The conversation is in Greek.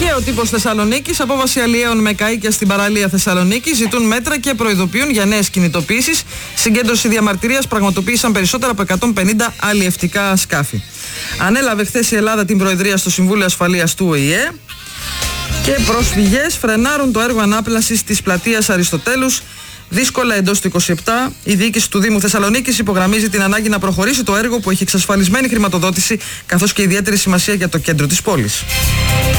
Και ο τύπος Θεσσαλονίκης, απόβαση αλλιέων με καΐκια στην παραλία Θεσσαλονίκη, ζητούν μέτρα και προειδοποιούν για νέες κινητοποιήσεις. Συγκέντρωση διαμαρτυρίας πραγματοποίησαν περισσότερα από 150 αλλιευτικά σκάφη. Ανέλαβε χθες η Ελλάδα την Προεδρία στο Συμβούλιο Ασφαλείας του ΟΗΕ. Και πρόσφυγες φρενάρουν το έργο ανάπλασης της πλατείας Αριστοτέλους. Δύσκολα εντός του 27, η διοίκηση του Δήμου Θεσσαλονίκης υπογραμμίζει την ανάγκη να προχωρήσει το έργο που έχει εξασφαλισμένη χρηματοδότηση, καθώς και ιδιαίτερη σημασία για το κέντρο της πόλης.